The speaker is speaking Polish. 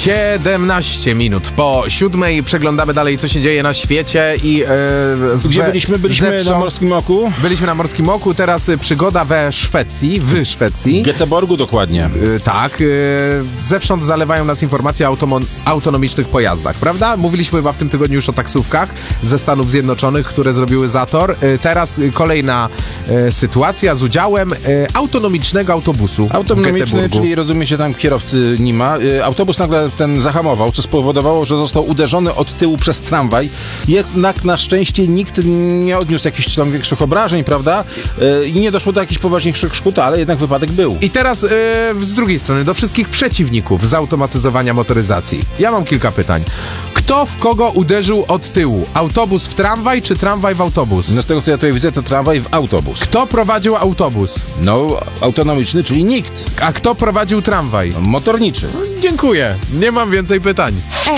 17 minut po 7 przeglądamy dalej, co się dzieje na świecie i gdzie byliśmy? Byliśmy na Morskim Oku. Byliśmy na Morskim Oku, teraz przygoda w Szwecji. W Göteborgu dokładnie. Tak, zewsząd zalewają nas informacje o autonomicznych pojazdach, prawda? Mówiliśmy chyba w tym tygodniu już o taksówkach ze Stanów Zjednoczonych, które zrobiły zator. Teraz kolejna sytuacja z udziałem autonomicznego autobusu. Autonomiczny, czyli rozumie się, tam kierowcy nie ma. Autobus nagle ten zahamował, co spowodowało, że został uderzony od tyłu przez tramwaj. Jednak na szczęście nikt nie odniósł jakichś tam większych obrażeń, prawda? I nie doszło do jakichś poważniejszych szkód, ale jednak wypadek był. I teraz z drugiej strony do wszystkich przeciwników zautomatyzowania motoryzacji. Ja mam kilka pytań. Kto w kogo uderzył od tyłu? Autobus w tramwaj czy tramwaj w autobus? No z tego, co ja tutaj widzę, to tramwaj w autobus. Kto prowadził autobus? No, autonomiczny, czyli nikt. A kto prowadził tramwaj? Motorniczy. Dziękuję. Nie mam więcej pytań.